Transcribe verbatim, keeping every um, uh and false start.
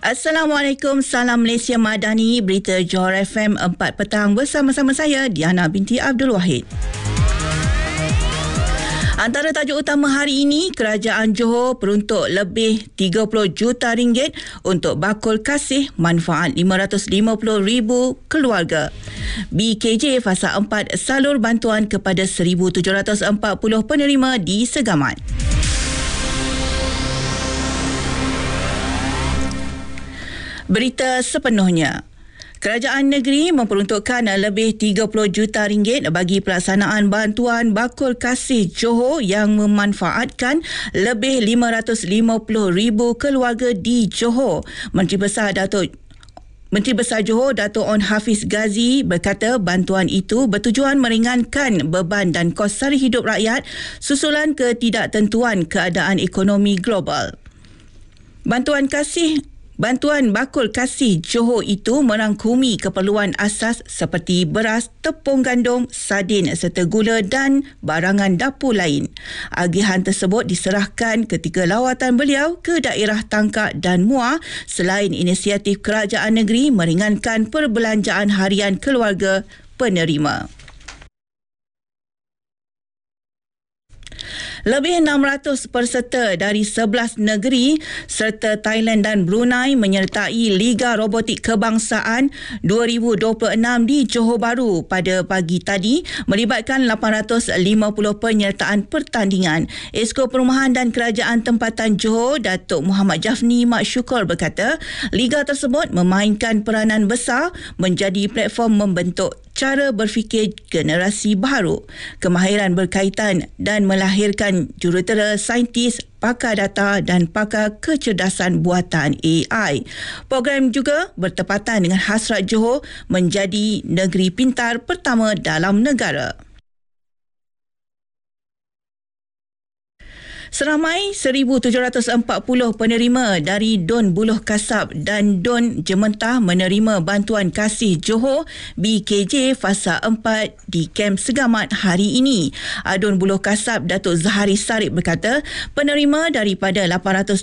Assalamualaikum, salam Malaysia Madani, berita Johor F M empat petang bersama-sama saya Diana binti Abdul Wahid. Antara tajuk utama hari ini, Kerajaan Johor peruntuk lebih tiga puluh juta ringgit untuk bakul kasih manfaat lima ratus lima puluh ribu keluarga. B K J Fasa empat salur bantuan kepada seribu tujuh ratus empat puluh penerima di Segamat. Berita sepenuhnya. Kerajaan negeri memperuntukkan lebih tiga puluh juta ringgit bagi pelaksanaan bantuan bakul kasih Johor yang memanfaatkan lebih lima ratus lima puluh ribu keluarga di Johor. Menteri Besar Datuk Menteri Besar Johor Datuk On Hafiz Ghazi berkata bantuan itu bertujuan meringankan beban dan kos sara hidup rakyat susulan ketidaktentuan keadaan ekonomi global. Bantuan kasih Bantuan bakul kasih Johor itu merangkumi keperluan asas seperti beras, tepung gandum, sardin serta gula dan barangan dapur lain. Agihan tersebut diserahkan ketika lawatan beliau ke daerah Tangkak dan Muar selain inisiatif kerajaan negeri meringankan perbelanjaan harian keluarga penerima. Lebih enam ratus peserta dari sebelas negeri serta Thailand dan Brunei menyertai Liga Robotik Kebangsaan dua ribu dua puluh enam di Johor Bahru pada pagi tadi melibatkan lapan ratus lima puluh penyertaan pertandingan. Esko Perumahan dan Kerajaan Tempatan Johor Datuk Muhammad Jafni Mak Syukur berkata, liga tersebut memainkan peranan besar menjadi platform membentuk cara berfikir generasi baru, kemahiran berkaitan dan melahirkan jurutera saintis, pakar data dan pakar kecerdasan buatan A I. Program juga bertepatan dengan hasrat Johor menjadi negeri pintar pertama dalam negara. Seramai seribu tujuh ratus empat puluh penerima dari Dun Buluh Kasab dan Dun Jementah menerima bantuan kasih Johor B K J Fasa empat di Kem Segamat hari ini. Dun Buluh Kasab Datuk Zahari Sarip berkata, penerima daripada lapan ratus